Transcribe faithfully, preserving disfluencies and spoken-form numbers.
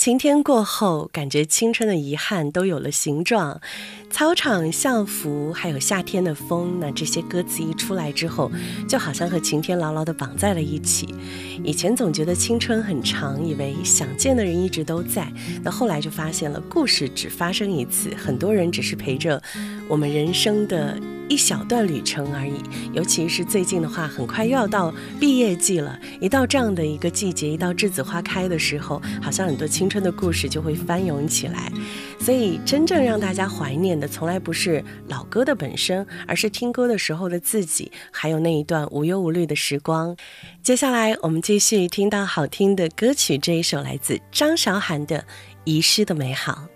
晴天过后，感觉青春的遗憾都有了形状。操场、校服，还有夏天的风，那这些歌词一出来之后，就好像和晴天牢牢地绑在了一起。以前总觉得青春很长，以为想见的人一直都在，那后来就发现了，故事只发生一次，很多人只是陪着我们人生的一小段旅程而已。尤其是最近的话，很快又要到毕业季了，一到这样的一个季节，一到栀子花开的时候，好像很多青春的故事就会翻涌起来。所以真正让大家怀念的从来不是老歌的本身，而是听歌的时候的自己，还有那一段无忧无虑的时光。接下来我们继续听到好听的歌曲，这一首来自张韶涵的《遗失的美好》。